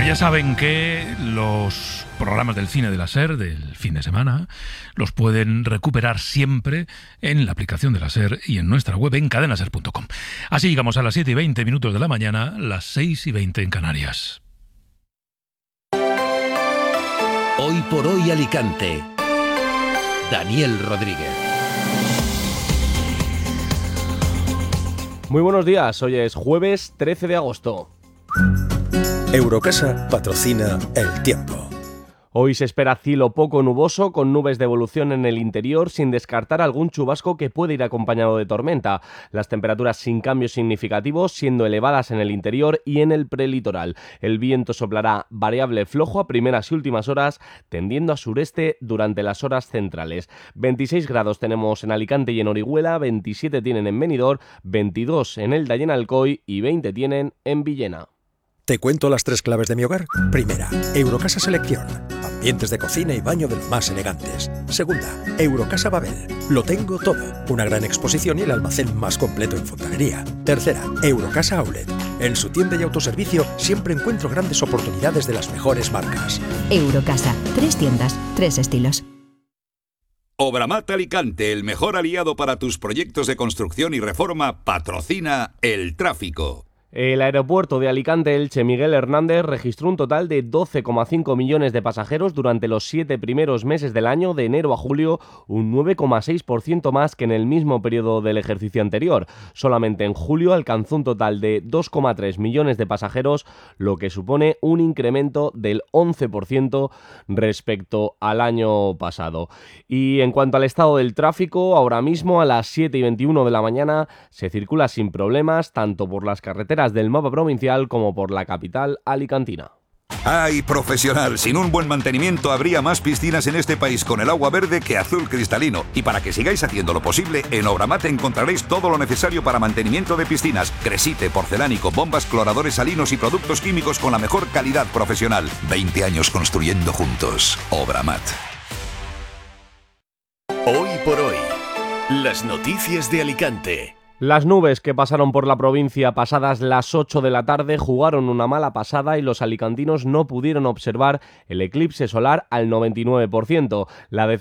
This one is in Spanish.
Bueno, ya saben que los programas del cine de la SER del fin de semana los pueden recuperar siempre en la aplicación de la SER y en nuestra web en cadenaser.com. Así llegamos a las 7:20 de la mañana, las 6:20 en Canarias. Hoy por hoy Alicante. Daniel Rodríguez. Muy buenos días, hoy es jueves 13 de agosto. Eurocasa patrocina El Tiempo. Hoy se espera cielo poco nuboso, con nubes de evolución en el interior, sin descartar algún chubasco que puede ir acompañado de tormenta. Las temperaturas sin cambios significativos, siendo elevadas en el interior y en el prelitoral. El viento soplará variable flojo a primeras y últimas horas, tendiendo a sureste durante las horas centrales. 26 grados tenemos en Alicante y en Orihuela, 27 tienen en Benidorm, 22 en Elda y en Alcoy y 20 tienen en Villena. ¿Te cuento las 3 claves de mi hogar? Primera, Eurocasa Selección. Ambientes de cocina y baño de los más elegantes. Segunda, Eurocasa Babel. Lo tengo todo. Una gran exposición y el almacén más completo en fontanería. Tercera, Eurocasa Outlet. En su tienda y autoservicio siempre encuentro grandes oportunidades de las mejores marcas. Eurocasa. 3 tiendas, 3 estilos. Obramat Alicante, el mejor aliado para tus proyectos de construcción y reforma, patrocina el tráfico. El aeropuerto de Alicante-Elche Miguel Hernández registró un total de 12,5 millones de pasajeros durante los 7 primeros meses del año, de enero a julio, un 9,6% más que en el mismo periodo del ejercicio anterior. Solamente en julio alcanzó un total de 2,3 millones de pasajeros, lo que supone un incremento del 11% respecto al año pasado. Y en cuanto al estado del tráfico, ahora mismo a las 7:21 de la mañana se circula sin problemas, tanto por las carreteras del mapa provincial como por la capital alicantina. ¡Ay, profesional! Sin un buen mantenimiento habría más piscinas en este país con el agua verde que azul cristalino. Y para que sigáis haciendo lo posible, en Obramat encontraréis todo lo necesario para mantenimiento de piscinas: cresite, porcelánico, bombas, cloradores salinos y productos químicos con la mejor calidad profesional. 20 años construyendo juntos. Obramat. Hoy por hoy. Las noticias de Alicante. Las nubes que pasaron por la provincia pasadas las 8 de la tarde jugaron una mala pasada y los alicantinos no pudieron observar el eclipse solar al 99%. La